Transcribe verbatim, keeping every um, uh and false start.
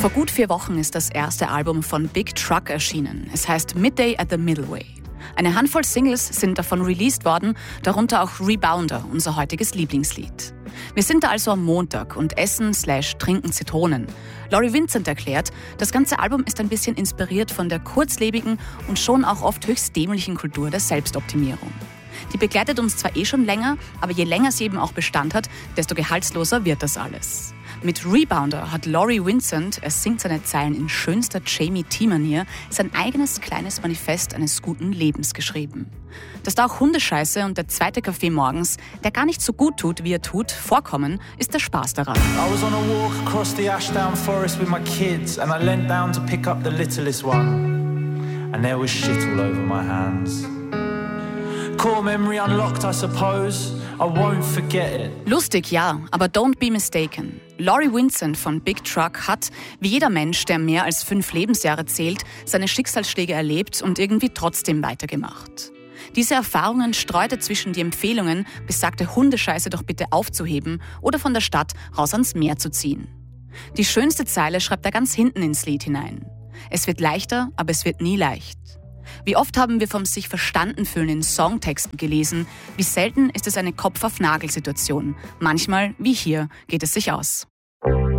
Vor gut vier Wochen ist das erste Album von Big Truck erschienen. Es heißt Midday at the Middleway. Eine Handvoll Singles sind davon released worden, darunter auch Rebounder, unser heutiges Lieblingslied. Wir sind da also am Montag und essen slash trinken Zitronen. Laurie Vincent erklärt, das ganze Album ist ein bisschen inspiriert von der kurzlebigen und schon auch oft höchst dämlichen Kultur der Selbstoptimierung. Die begleitet uns zwar eh schon länger, aber je länger sie eben auch Bestand hat, desto gehaltsloser wird das alles. Mit Rebounder hat Laurie Vincent, er singt seine Zeilen in schönster Jamie T-Manier, sein eigenes kleines Manifest eines guten Lebens geschrieben. Dass da auch Hundescheiße und der zweite Kaffee morgens, der gar nicht so gut tut, wie er tut, vorkommen, ist der Spaß daran. I was on a walk across the Ashdown Forest with my kids and I leant down to pick up the littlest one and there was shit all over my hands. Core memory unlocked, I suppose. I won't forget it. Lustig, ja, aber don't be mistaken. Laurie Vincent von Big Truck hat, wie jeder Mensch, der mehr als fünf Lebensjahre zählt, seine Schicksalsschläge erlebt und irgendwie trotzdem weitergemacht. Diese Erfahrungen streut er zwischen die Empfehlungen, besagte Hundescheiße doch bitte aufzuheben oder von der Stadt raus ans Meer zu ziehen. Die schönste Zeile schreibt er ganz hinten ins Lied hinein. Es wird leichter, aber es wird nie leicht. Wie oft haben wir vom sich verstanden fühlen in Songtexten gelesen, wie selten ist es eine Kopf-auf-Nagel-Situation. Manchmal, wie hier, geht es sich aus.